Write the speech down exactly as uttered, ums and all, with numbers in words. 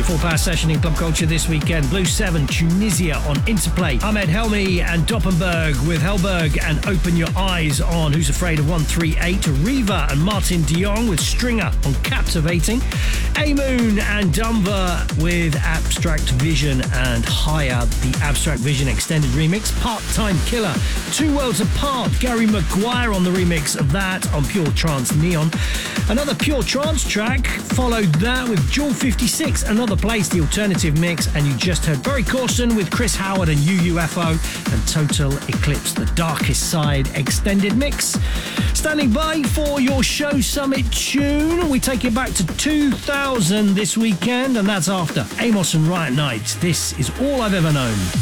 Full Power Session in Club Culture this weekend. Blue seven, Tunisia on Interplay. Ahmed Helmi and Doppenberg with Hellberg and Open Your Eyes on Who's Afraid of one three eight. Riva and Martin Dion with Stringer on Captivating. A-Moon and Dunver with Abstract Vision and Higher, the Abstract Vision extended remix. Part-Time Killer, Two Worlds Apart. Gary Maguire on the remix of that on Pure Trance Neon. Another Pure Trance track followed that with Jewel fifty-six, Another Place, the alternative mix, and you just heard Barry Corson with Chris Howard and U U F O and Total Eclipse, the Darkest Side extended mix. Standing by for your show summit tune. We take it back to two thousand this weekend, and that's after Amos and Riot Knight. This is All I've Ever Known.